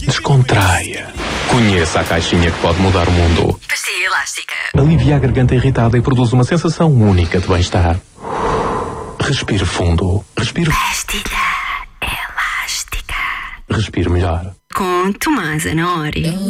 Descontraia. Conheça a caixinha que pode mudar o mundo. Pastilha elástica. Alivia a garganta irritada e produz uma sensação única de bem-estar. Respire fundo. Respire... Pastilha elástica. Respire melhor. Com Tomás Anori.